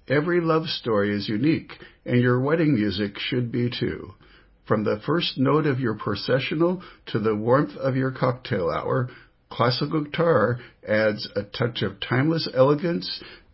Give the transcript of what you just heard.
Every love story is unique, and your wedding music should be too. From the first note of your processional to the warmth of your cocktail hour, classical guitar adds a touch of timeless elegance